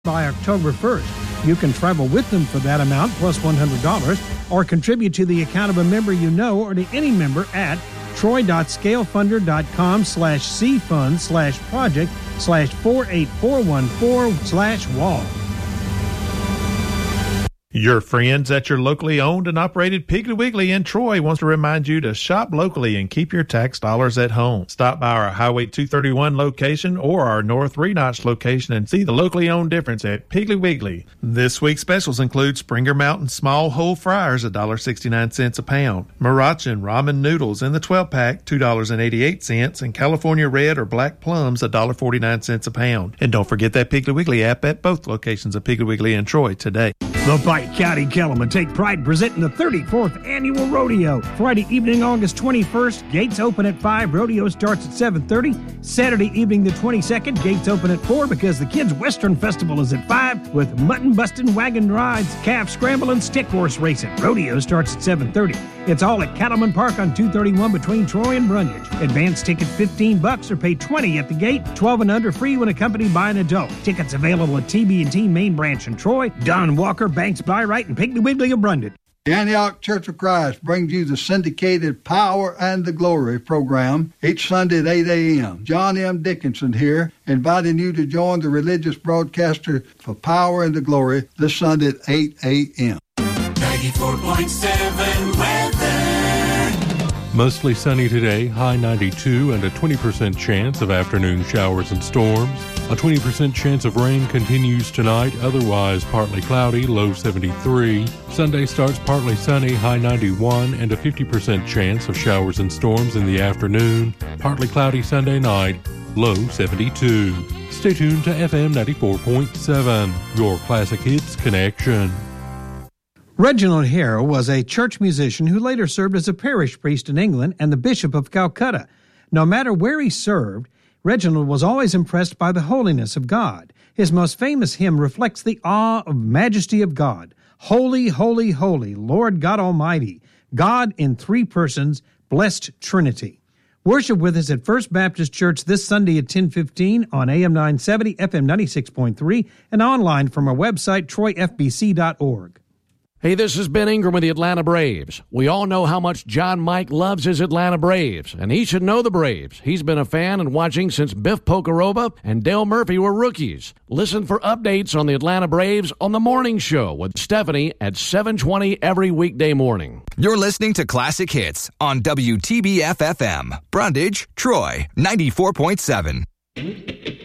by October 1st. You can travel with them for that amount plus $100 or contribute to the account of a member you know or to any member at troy.scalefunder.com/cfund/project/48414/wall. Your friends at your locally owned and operated Piggly Wiggly in Troy wants to remind you to shop locally and keep your tax dollars at home. Stop by our Highway 231 location or our North 3 Notch location and see the locally owned difference at Piggly Wiggly. This week's specials include Springer Mountain Small Whole Fryers, $1.69 a pound. Marachin Ramen Noodles in the 12-pack, $2.88, and California Red or Black Plums, $1.49 a pound. And don't forget that Piggly Wiggly app at both locations of Piggly Wiggly in Troy today. The Pike County Cattlemen take pride in presenting the 34th Annual Rodeo. Friday evening, August 21st, gates open at 5, rodeo starts at 7:30. Saturday evening, the 22nd, gates open at 4 because the Kids Western Festival is at 5 with mutton busting, wagon rides, calf scramble, and stick horse racing. Rodeo starts at 7:30. It's all at Cattleman Park on 231 between Troy and Brundage. Advance ticket $15 or pay $20 at the gate. 12 and under free when accompanied by an adult. Tickets available at TB&T Main Branch in Troy, Don Walker, Banks Byright, and Piggly Wiggly of Brundage. The Antioch Church of Christ brings you the syndicated Power and the Glory program each Sunday at 8 a.m. John M. Dickinson here, inviting you to join the religious broadcaster for Power and the Glory this Sunday at 8 a.m. 94.7 weather. Mostly sunny today, high 92 and a 20% chance of afternoon showers and storms. A 20% chance of rain continues tonight, otherwise partly cloudy, low 73. Sunday starts partly sunny, high 91 and a 50% chance of showers and storms in the afternoon. Partly cloudy Sunday night, low 72. Stay tuned to FM 94.7, your classic hits connection. Reginald Hare was a church musician who later served as a parish priest in England and the Bishop of Calcutta. No matter where he served, Reginald was always impressed by the holiness of God. His most famous hymn reflects the awe of majesty of God. Holy, holy, holy, Lord God Almighty, God in three persons, blessed Trinity. Worship with us at First Baptist Church this Sunday at 10:15 on AM 970, FM 96.3, and online from our website, troyfbc.org. Hey, this is Ben Ingram with the Atlanta Braves. We all know how much John Mike loves his Atlanta Braves, and he should know the Braves. He's been a fan and watching since Biff Pocoroba and Dale Murphy were rookies. Listen for updates on the Atlanta Braves on The Morning Show with Stephanie at 7:20 every weekday morning. You're listening to Classic Hits on WTBF-FM, Brundage, Troy, 94.7.